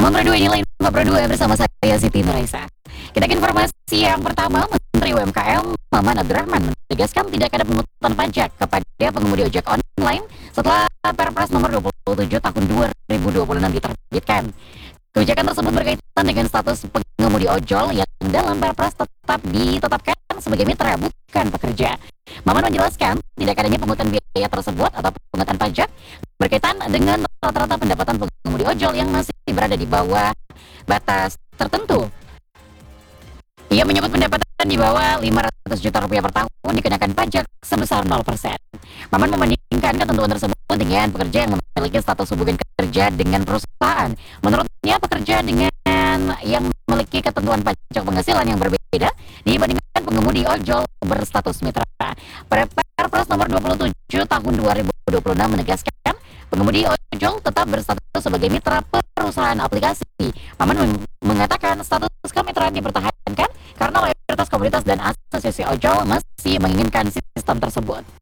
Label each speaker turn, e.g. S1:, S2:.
S1: Berdua inilah Info Berdua bersama saya Siti Nuraisa. Kita ke informasi yang pertama, Menteri UMKM Maman Abdurrahman menegaskan tidak ada pungutan pajak kepada pengemudi ojek online setelah Perpres nomor 27 tahun 2026 diterbitkan. Kebijakan tersebut berkaitan dengan status pengemudi ojol yang dalam Perpres tetap ditetapkan sebagai mitra bukan pekerja. Maman menjelaskan tidak adanya pungutan biaya tersebut atau pungutan pajak berkaitan dengan rata-rata pendapatan pengemudi ojol yang masih berada di bawah batas tertentu. Ia menyebut pendapatan di bawah 500 juta rupiah per tahun dikenakan pajak sebesar 0%. Maman membandingkan ketentuan tersebut dengan pekerja yang memiliki status hubungan kerja dengan perusahaan. Menurutnya pekerja dengan yang memiliki ketentuan pajak penghasilan yang berbeda dibandingkan pengemudi ojol berstatus mitra. Perpres nomor 27 tahun 2026 menegaskan pengemudi ojol tetap berstatus sebagai mitra perusahaan aplikasi. Maman mengatakan status kemitraan dipertahankan karena mayoritas komunitas dan asosiasi ojol masih menginginkan sistem tersebut.